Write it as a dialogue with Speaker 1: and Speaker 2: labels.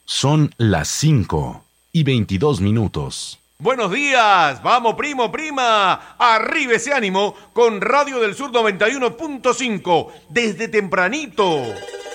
Speaker 1: Son las 5:22.
Speaker 2: Buenos días, vamos primo, prima, arriba ese ánimo con Radio del Sur 91.5, desde tempranito.